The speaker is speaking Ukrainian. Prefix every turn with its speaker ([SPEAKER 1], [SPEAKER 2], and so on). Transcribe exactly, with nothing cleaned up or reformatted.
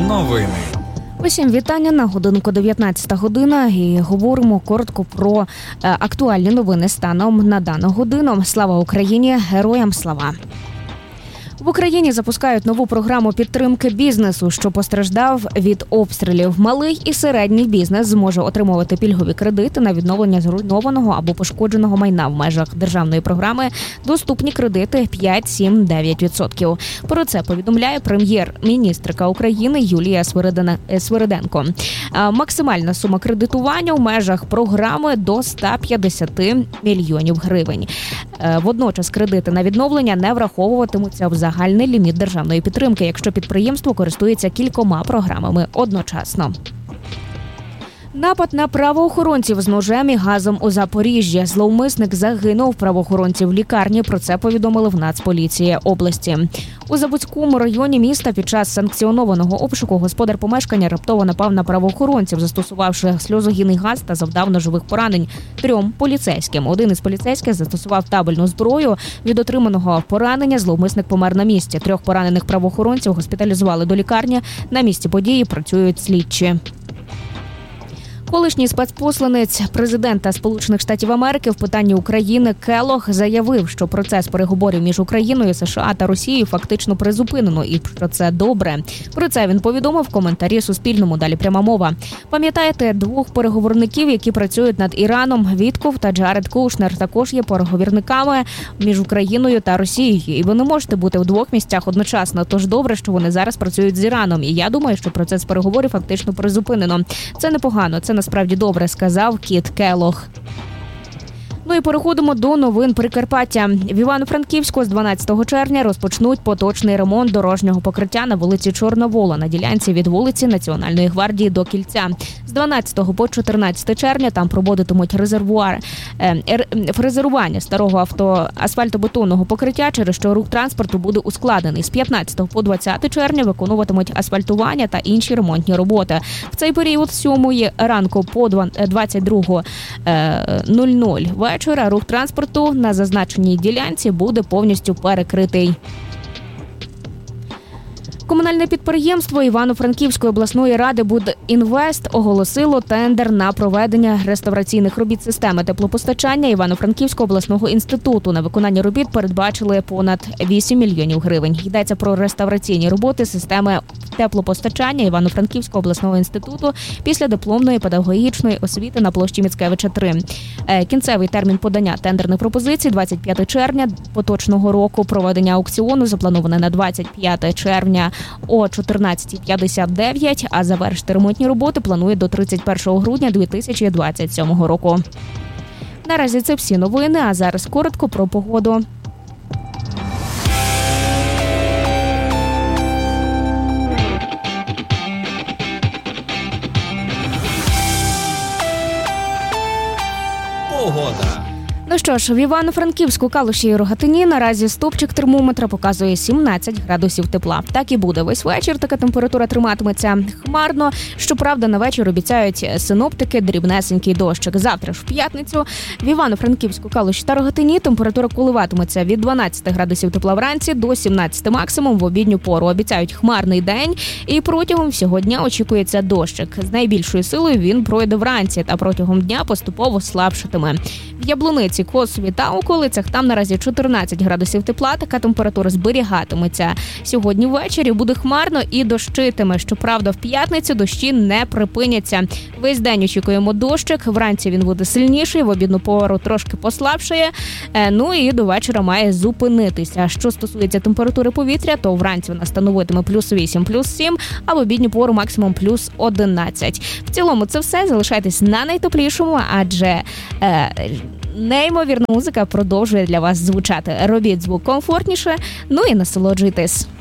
[SPEAKER 1] Новини.
[SPEAKER 2] Усім вітання на годинку дев'ятнадцята година і говоримо коротко про е, актуальні новини станом на дану годину. Слава Україні! Героям слава! В Україні запускають нову програму підтримки бізнесу, що постраждав від обстрілів. Малий і середній бізнес зможе отримувати пільгові кредити на відновлення зруйнованого або пошкодженого майна в межах державної програми «Доступні кредити п'ять, сім, дев'ять відсотків». Про це повідомляє прем'єр-міністрка України Юлія Свириденко. Максимальна сума кредитування в межах програми до сто п'ятдесят мільйонів гривень. Водночас кредити на відновлення не враховуватимуться в загальний ліміт державної підтримки, якщо підприємство користується кількома програмами одночасно. Напад на правоохоронців з ножем і газом у Запоріжжі. Зловмисник загинув. Правоохоронці в лікарні. Про це повідомили в Нацполіції області. У Забудському районі міста під час санкціонованого обшуку господар помешкання раптово напав на правоохоронців, застосувавши сльозогінний газ та завдав ножових поранень трьом поліцейським. Один із поліцейських застосував табельну зброю. Від отриманого поранення зловмисник помер на місці. Трьох поранених правоохоронців госпіталізували до лікарні. На місці події працюють слідчі. Колишній спецпосланець президента Сполучених Штатів Америки в питанні України Келлог заявив, що процес переговорів між Україною, США та Росією фактично призупинено і що це добре. Про це він повідомив в коментарі Суспільному. Далі пряма мова. Пам'ятаєте двох переговорників, які працюють над Іраном? Вітков та Джаред Кушнер також є переговорниками між Україною та Росією. І ви не можете бути в двох місцях одночасно. Тож добре, що вони зараз працюють з Іраном. І я думаю, що процес переговорів фактично призупинено. Це непогано, це насправді добре, сказав Кіт Келлог. Ну і переходимо до новин Прикарпаття. В Івано-Франківську з дванадцятого червня розпочнуть поточний ремонт дорожнього покриття на вулиці Чорновола на ділянці від вулиці Національної гвардії до Кільця. З дванадцятого по чотирнадцяте червня там проводитимуть резервуар е, фрезерування старого авто асфальтобетонного покриття, через що рух транспорту буде ускладнений. З п'ятнадцятого по двадцяте червня виконуватимуть асфальтування та інші ремонтні роботи. В цей період з сьомої ранку по двадцять друга нуль нуль вечора рух транспорту на зазначеній ділянці буде повністю перекритий. Комунальне підприємство Івано-Франківської обласної ради «Будінвест» оголосило тендер на проведення реставраційних робіт системи теплопостачання Івано-Франківського обласного інституту. На виконання робіт передбачили понад вісім мільйонів гривень. Йдеться про реставраційні роботи системи теплопостачання Івано-Франківського обласного інституту після дипломної педагогічної освіти на площі Міцкевича три. Кінцевий термін подання тендерних пропозицій – двадцять п'яте червня поточного року. Проведення аукціону заплановане на двадцять п'яте червня о чотирнадцята п'ятдесят дев'ять, а завершити ремонтні роботи планують до тридцять першого грудня дві тисячі двадцять сьомого року. Наразі це всі новини, а зараз коротко про погоду.
[SPEAKER 1] Погода.
[SPEAKER 2] Ну що ж, в Івано-Франківську, Калуші і Рогатині наразі стопчик термометра показує сімнадцять градусів тепла. Так і буде весь вечір, така температура триматиметься хмарно. Щоправда, на вечір обіцяють синоптики дрібнесенький дощик. Завтра ж в п'ятницю в Івано-Франківську, Калуші та Рогатині температура коливатиметься від дванадцяти градусів тепла вранці до сімнадцяти максимум в обідню пору. Обіцяють хмарний день і протягом всього дня очікується дощик. З найбільшою силою він пройде вранці та протягом дня поступово слабшатиме. В Яблуниці, Косові та околицях там наразі чотирнадцять градусів тепла, така температура зберігатиметься. Сьогодні ввечері буде хмарно і дощитиме. Щоправда, в п'ятницю дощі не припиняться. Весь день очікуємо дощик, вранці він буде сильніший, в обідну пору трошки послабшає, ну і до вечора має зупинитися. Що стосується температури повітря, то вранці вона становитиме плюс вісім, плюс сім, а в обідню пору максимум плюс одинадцять. В цілому це все. Залишайтесь на найтеплішому, адже е, неймовірна музика продовжує для вас звучати. Робіть звук комфортніше, ну і насолоджуйтесь.